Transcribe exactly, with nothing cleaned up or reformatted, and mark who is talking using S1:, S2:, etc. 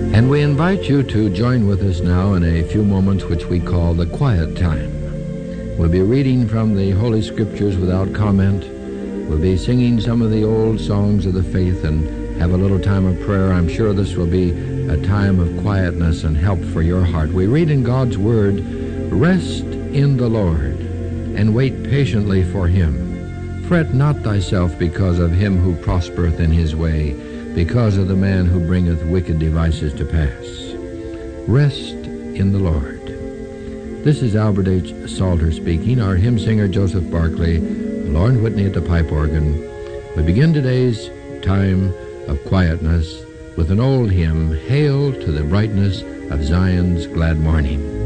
S1: And we invite you to join with us now in a few moments which we call the quiet time. We'll be reading from the Holy Scriptures without comment. We'll be singing some of the old songs of the faith and have a little time of prayer. I'm sure this will be a time of quietness and help for your heart. We read in God's Word, "Rest in the Lord, and wait patiently for him. Fret not thyself because of him who prospereth in his way, because of the man who bringeth wicked devices to pass." Rest in the Lord. This is Albert H. Salter speaking, our hymn singer Joseph Barclay, Lauren Whitney at the pipe organ. We begin today's time of quietness with an old hymn, "Hail to the Brightness of Zion's Glad Morning."